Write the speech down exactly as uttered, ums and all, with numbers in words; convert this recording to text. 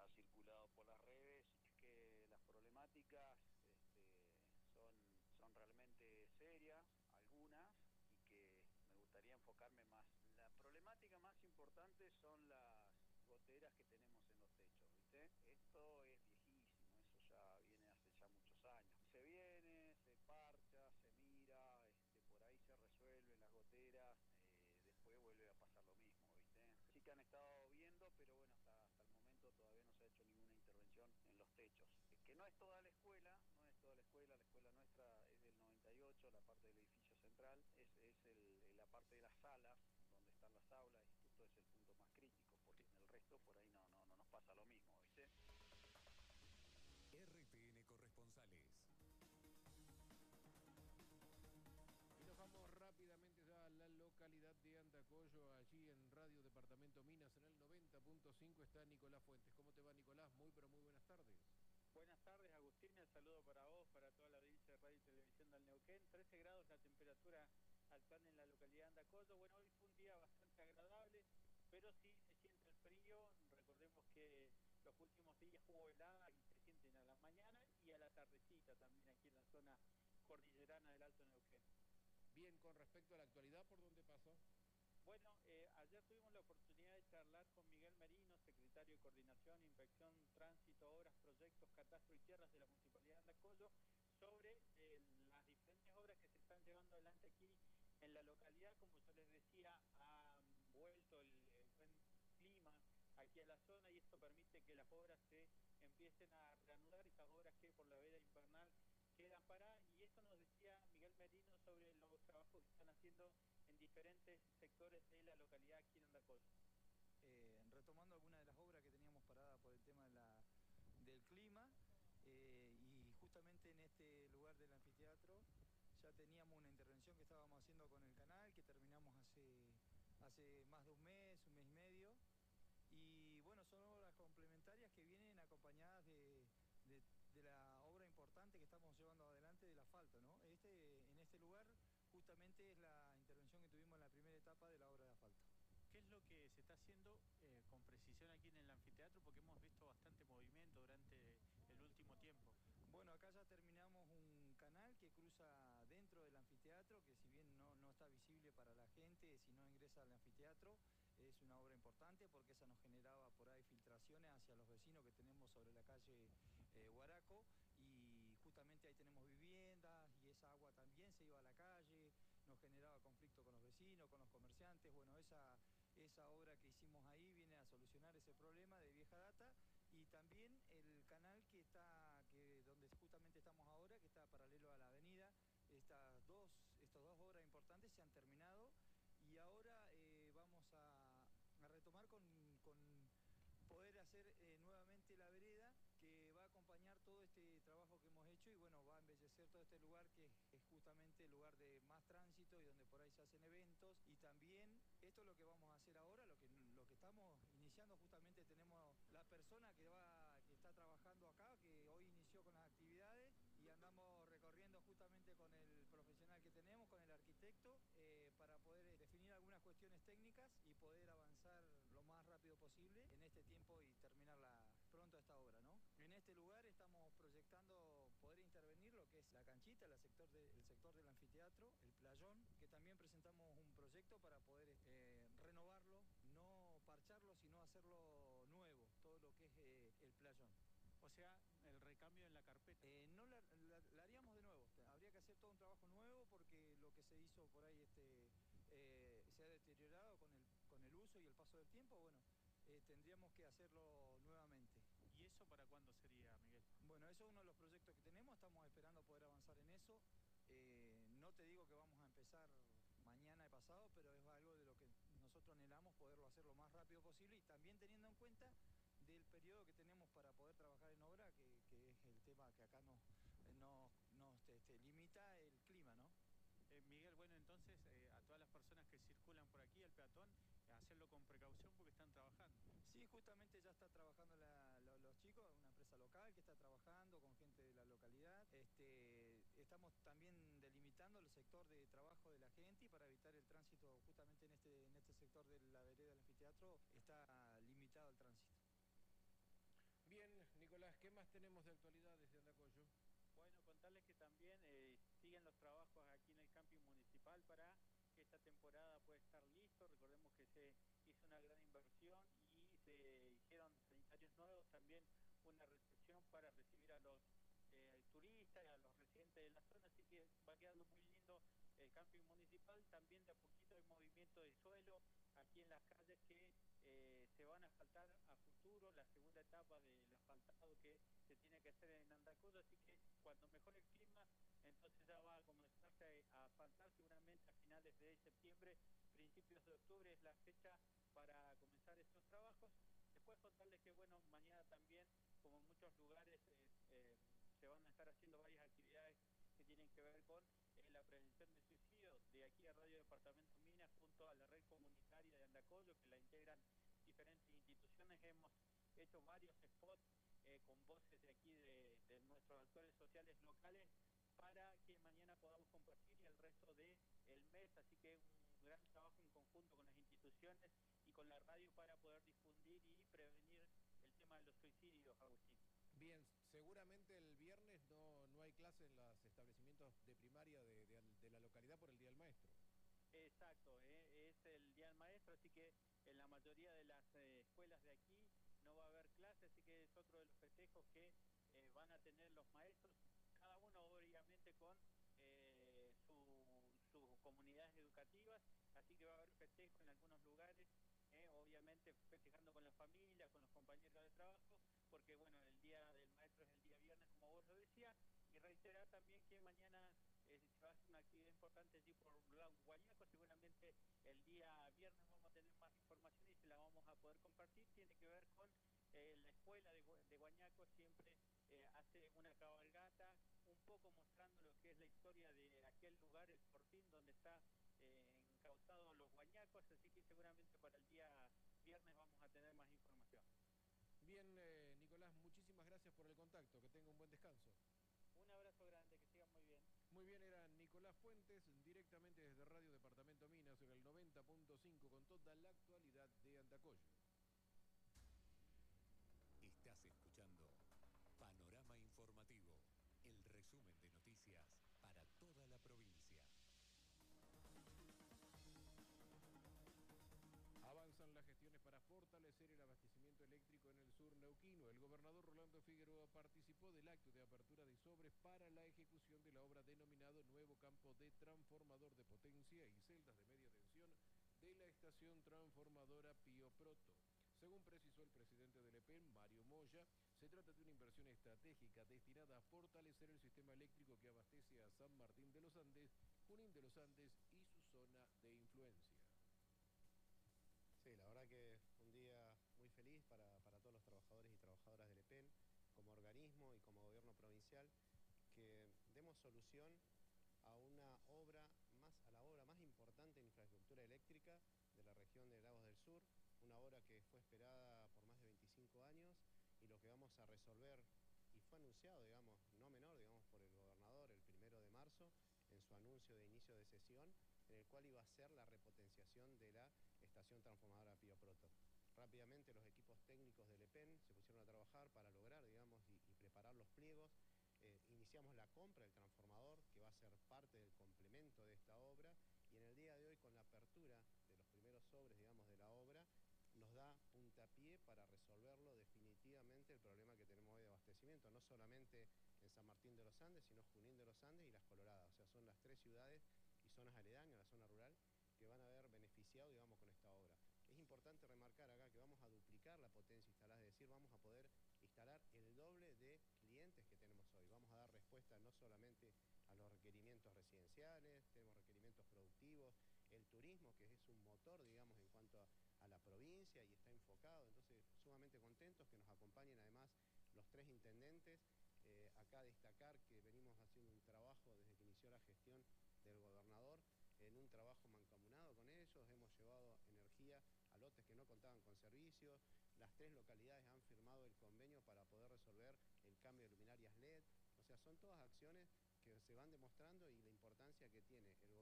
circulado por las redes, es que las problemáticas este, son, son realmente serias, algunas, y que me gustaría enfocarme más. La problemática más importante son las goteras que tenemos en los techos, ¿viste? Esto es viejísimo, eso ya viene hace ya muchos años. Se viene, se parcha, se mira, este, por ahí se resuelven las goteras, eh, después vuelve a pasar lo mismo, ¿viste? Sí que han estado viendo, pero bueno, hasta, hasta el momento todavía no se ha hecho ninguna intervención en los techos. Es que no es toda la escuela, no es toda la escuela, la escuela nuestra es del noventa y ocho, la parte del edificio central, es, es el, la parte de las salas, donde están las aulas, y justo es el punto más crítico, porque en el resto por ahí no, no, no nos pasa lo mismo, ¿viste? R T N Corresponsales. Y nos vamos rápidamente ya a la localidad de Andacollo, allí en Radio Departamento Minas, en el noventa punto cinco está Nicolás Fuentes. ¿Cómo te va, Nicolás? Muy, pero muy buenas tardes. Buenas tardes, Agustín, el saludo para vos, para toda la audiencia de Radio y Televisión del Neuquén. trece grados la temperatura actual en la localidad de Andacollo. Bueno, hoy fue un día bastante agradable, pero sí se siente el frío. Recordemos que los últimos días hubo helada y se sienten a la mañana y a la tardecita también aquí en la zona cordillerana del Alto Neuquén. Bien, con respecto a la actualidad, ¿por dónde pasó? Bueno, eh, ayer tuvimos la oportunidad de charlar con Miguel Merino, secretario de Coordinación, Inspección, Tránsito, Obras, Proyectos, Catastro y Tierras de la Municipalidad de Andacollo, sobre eh, las diferentes obras que se están llevando adelante aquí en la localidad. Como yo les decía, ha vuelto el, el buen clima aquí a la zona y esto permite que las obras se empiecen a reanudar, esas obras que por la veda invernal quedan paradas, y esto nos decía Miguel Merino sobre los trabajos que están haciendo en diferentes sectores de la localidad aquí en Andacollo. Eh, retomando algunas de las obras que teníamos paradas por el tema de la, del clima, eh, y justamente en este lugar del anfiteatro ya teníamos una intervención que estábamos haciendo con el canal, que terminamos hace, hace más de un mes, un mes y medio, y bueno, son obras complementarias que vienen acompañadas de, de, de la obra importante que estamos llevando adelante del asfalto, ¿no? Este, en este lugar justamente es la intervención que tuvimos en la primera etapa de la obra de asfalto. ¿Qué es lo que se está haciendo eh, con precisión aquí en el anfiteatro? Porque hemos visto bastante movimiento durante el último tiempo. Bueno, acá ya terminamos un canal que cruza dentro del anfiteatro, que si bien no, no está visible para la gente, si no ingresa al anfiteatro, es una obra importante porque esa nos generaba por ahí filtraciones hacia los vecinos que tenemos sobre la calle eh, Huaraco, y justamente ahí tenemos viviendas y esa agua también se iba a la calle, nos generaba conflicto con los vecinos, con los comerciantes. Bueno, esa, esa obra que hicimos ahí viene a solucionar ese problema de vieja data. Y también el canal que está, que donde justamente estamos ahora, que está paralelo a la avenida, estas dos, estas dos obras importantes se han terminado y ahora eh, vamos a, a retomar con, con poder hacer eh, nuevamente la vereda, que va a acompañar todo este trabajo que hemos hecho y bueno, va a embellecer todo este lugar que es justamente el lugar de más tránsito y donde por ahí se hacen eventos. Y también esto es lo que vamos a hacer ahora, lo que, lo que estamos iniciando. Justamente tenemos la persona que, va, que está trabajando acá, que hoy inició con las actividades, y andamos recorriendo justamente con el profesional que tenemos, con el arquitecto, eh, para poder definir algunas cuestiones técnicas y poder avanzar lo más rápido posible en este tiempo y terminarla pronto esta obra, ¿no? En este lugar estamos proyectando poder intervenir lo que es la canchita, el sector, de, el sector del anfiteatro, el playón, que también presentamos un proyecto para poder eh, renovarlo, no parcharlo, sino hacerlo nuevo, todo lo que es eh, el playón. O sea, el recambio en la carpeta. Eh, no la, la, la haríamos de nuevo, habría que hacer todo un trabajo nuevo porque lo que se hizo por ahí este, eh, se ha deteriorado con el, con el uso y el paso del tiempo. Bueno, eh, tendríamos que hacerlo nuevamente. ¿Y eso para cuándo sería, Miguel? Bueno, eso es uno de los proyectos que tenemos, estamos esperando poder avanzar en eso. Eh, no te digo que vamos a empezar mañana y pasado, pero es algo de lo que nosotros anhelamos poderlo hacer lo más rápido posible, y también teniendo en cuenta del periodo que tenemos para poder trabajar en obra, que, que es el tema que acá nos, nos, nos este, limita el clima, ¿no? Eh, Miguel, bueno, entonces eh, a todas las personas que circulan por aquí, el peatón, eh, hacerlo con precaución porque están trabajando. Sí, justamente ya está trabajando la, lo, los chicos, una empresa local que está trabajando con gente de la localidad. Este, estamos también delimitando el sector de trabajo de la gente, y para evitar el tránsito justamente en este, en este sector de la vereda del anfiteatro está limitado el tránsito. ¿qué más tenemos de actualidad desde Andacollo? Bueno, contarles que también eh, siguen los trabajos aquí en el camping municipal para que esta temporada pueda estar listo. Recordemos que se hizo una gran inversión y se hicieron sanitarios nuevos, también una recepción para recibir a los eh, turistas, a los residentes de la zona, así que va quedando muy lindo el camping municipal. También de a poquito hay movimiento de suelo aquí en las calles que eh, se van a asfaltar a futuro, la segunda etapa del asfaltado que se tiene que hacer en Andacollo, así que cuando mejore el clima, entonces ya va a comenzarse a asfaltar seguramente a finales de septiembre, principios de octubre es la fecha para comenzar estos trabajos. Después contarles que, bueno, mañana también, como en muchos lugares, eh, eh, se van a estar haciendo varias actividades que tienen que ver con eh, la prevención de suicidio. De aquí a Radio Departamento Minas, junto a la red comunitaria de Andacollo, que la integran diferentes instituciones, hemos hecho varios spots eh, con voces de aquí de, de nuestros actores sociales locales para que mañana podamos compartir y el resto del mes, así que un gran trabajo en conjunto con las instituciones y con la radio para poder difundir y prevenir el tema de los suicidios, Agustín. Bien, seguramente el viernes no, no hay clase en los establecimientos de primaria de, de, de la localidad por el Día del Maestro. Exacto, eh, es el Día del Maestro, así que en la mayoría de las eh, escuelas de aquí no va a haber clase, así que es otro de los festejos que eh, van a tener los maestros, cada uno obviamente con eh, su, sus comunidades educativas, así que va a haber festejo en algunos lugares, eh, obviamente festejando con la familia, con los compañeros de trabajo, porque bueno, el Día del Maestro es el día viernes, como vos lo decías, y reiterar también que mañana eh, se va a hacer una actividad importante allí por Guañaco, seguramente el día viernes vamos a tener más información y se la vamos a poder compartir, tiene que ver con eh, la escuela de, de Guañaco, siempre eh, hace una cabalgata, un poco mostrando lo que es la historia de aquel lugar, el fortín donde está eh, encauzados los guañacos, así que seguramente para el día viernes vamos a tener más información. Bien, eh, Nicolás, muchísimas gracias por el contacto, que tenga un buen descanso. Un abrazo grande, que sigan muy bien. Muy bien, era Nicolás Fuentes, directamente desde Radio Departamento Minas, en el noventa punto cinco, con toda la actualidad de Andacollo. Estás escuchando Panorama Informativo, el resumen de noticias para toda la provincia. Avanzan las gestiones para fortalecer el abastecimiento eléctrico en el sur neuquino. El gobernador Rolando Figueroa participó del acto de apertura de sobres para la ejecución de la obra denominado Nuevo Campo de Transformador de Potencia y Celdas de Media Tensión de la estación transformadora Pío Proto. Según precisó el presidente del E P E N, Mario Moya, se trata de una inversión estratégica destinada a fortalecer el sistema eléctrico que abastece a San Martín de los Andes, Junín de los Andes y su zona de influencia. Sí, la verdad que fue un día muy feliz para, para todos los trabajadores y trabajadoras del E P E N, como organismo y como gobierno provincial, que demos solución a una obra más, a la obra más importante en infraestructura eléctrica de la región de Lagos del Sur, una obra que fue esperada por más de veinticinco años y lo que vamos a resolver, y fue anunciado, digamos, no menor, digamos, por el gobernador el primero de marzo, en su anuncio de inicio de sesión, en el cual iba a ser la repotenciación de la estación transformadora Pío Proto. Rápidamente los equipos técnicos del E P E N se pusieron a trabajar para lograr, digamos, y, y preparar los pliegos. Eh, iniciamos la compra del transformador, que va a ser parte del complemento de esta obra, y en el día de hoy, con la apertura de los primeros sobres, digamos, de la obra, nos da puntapié para resolverlo definitivamente el problema que tenemos hoy de abastecimiento, no solamente en San Martín de los Andes, sino Junín de los Andes y Las Coloradas. O sea, son las tres ciudades y zonas aledañas, la zona rural, que van a haber beneficiado, digamos, con esta obra. Es importante remarcar acá que vamos a duplicar la potencia instalada, es decir, vamos a poder instalar el doble de clientes que tenemos hoy. Vamos a dar respuesta no solamente a los requerimientos residenciales, tenemos requerimientos productivos, el turismo, que es un motor, digamos, en cuanto a, a la provincia y está enfocado. Entonces, sumamente contentos que nos acompañen además los tres intendentes. Eh, acá destacar que venimos haciendo un trabajo desde que inició la gestión del gobernador, en un trabajo mancomunado con ellos, hemos llevado energía a lotes que no contaban con servicios, las tres localidades han firmado el convenio para poder resolver el cambio de luminarias L E D, o sea, son todas acciones que se van demostrando y la importancia que tiene el